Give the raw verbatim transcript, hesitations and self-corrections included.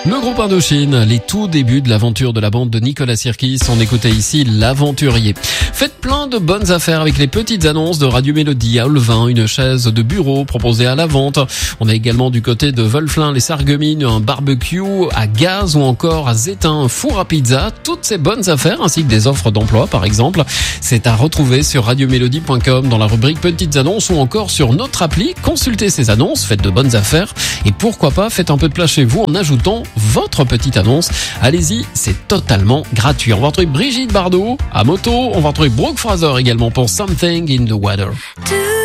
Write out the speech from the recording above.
Le groupe Indochine, les tout débuts de l'aventure de la bande de Nicolas Sirkis. On écoutait ici l'aventurier. Faites plein de bonnes affaires avec les petites annonces de Radio Mélodie. À Olvin, une chaise de bureau proposée à la vente. On a également du côté de Wolflin, les Sarreguemines, un barbecue à gaz ou encore à Zétain, un four à pizza. Toutes ces bonnes affaires ainsi que des offres d'emploi par exemple. C'est à retrouver sur radio mélodie point com dans la rubrique petites annonces ou encore sur notre appli. Consultez ces annonces, faites de bonnes affaires et pourquoi pas faites un peu de place chez vous en ajoutant votre petite annonce. Allez-y, c'est totalement gratuit. On va retrouver Brigitte Bardot à moto. On va retrouver Brooke Fraser également pour Something in the Water.